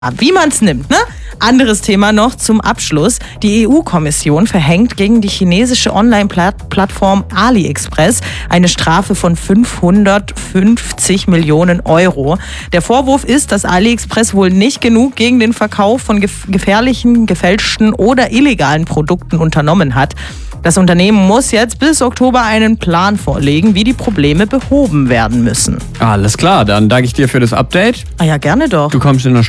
Wie man es nimmt, ne? Anderes Thema noch zum Abschluss. Die EU-Kommission verhängt gegen die chinesische Online-Plattform AliExpress eine Strafe von 550 Millionen Euro. Der Vorwurf ist, dass AliExpress wohl nicht genug gegen den Verkauf von gefährlichen, gefälschten oder illegalen Produkten unternommen hat. Das Unternehmen muss jetzt bis Oktober einen Plan vorlegen, wie die Probleme behoben werden müssen. Alles klar, dann danke ich dir für das Update. Ah ja, gerne doch. Du kommst in einer Stunde